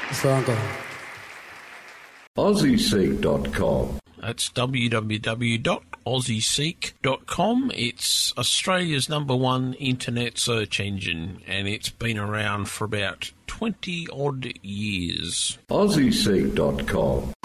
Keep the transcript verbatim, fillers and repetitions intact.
So, Uncle. Aussie Seek dot com. That's w w w dot aussie seek dot com. It's Australia's number one internet search engine, and it's been around for about twenty odd years. Aussie Seek dot com.